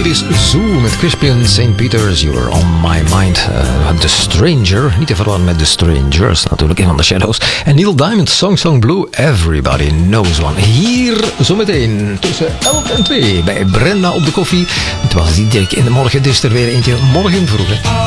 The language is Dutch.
Hier is Zoo met Crispy and St. Peters. You Were On My Mind. The Stranger. Niet te verwarren met The Strangers. Natuurlijk in van The Shadows. En Neil Diamond, Song Blue. Everybody Knows One. Hier zometeen tussen 11 en 2 bij Brenda op de koffie. Het was die dik in de morgen. Het is er weer eentje morgen vroeg.